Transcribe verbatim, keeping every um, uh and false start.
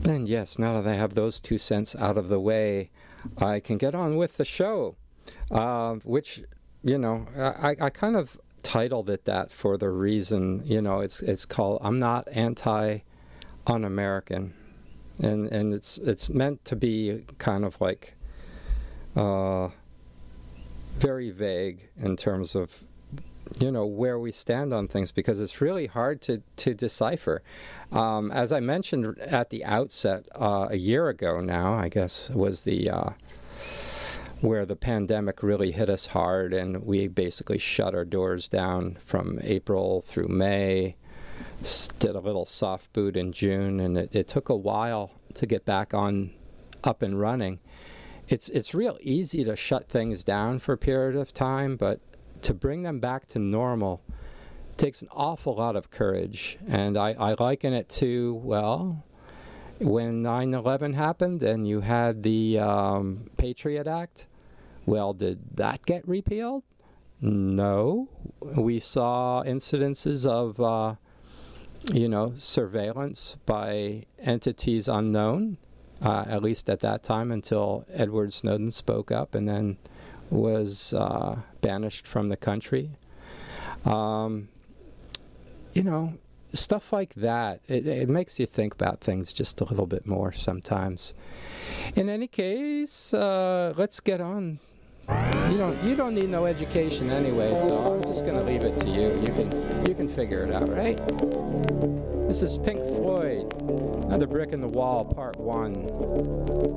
And yes, now that I have those two cents out of the way, I can get on with the show, uh, which, you know, I, I kind of titled it that for the reason, you know, it's it's called I'm Not Anti-Un-American. And and it's it's meant to be kind of like uh, very vague in terms of, you know, where we stand on things, because it's really hard to, to decipher. Um, as I mentioned at the outset, uh, a year ago now, I guess, was the uh, where the pandemic really hit us hard, and we basically shut our doors down from April through May. Did a little soft boot in June, and it, it took a while to get back on up and running. It's it's real easy to shut things down for a period of time, but to bring them back to normal takes an awful lot of courage. And I, I liken it to, well, when nine eleven happened and you had the um, Patriot Act, well, did that get repealed? No. We saw incidences of uh, you know, surveillance by entities unknown, uh, at least at that time, until Edward Snowden spoke up and then was uh, banished from the country. Um, you know, stuff like that, it, it makes you think about things just a little bit more sometimes. In any case, uh, let's get on. You don't you don't need no education anyway, so I'm just going to leave it to you. You can you can figure it out, right? This is Pink Floyd, Another Brick in the Wall, Part one.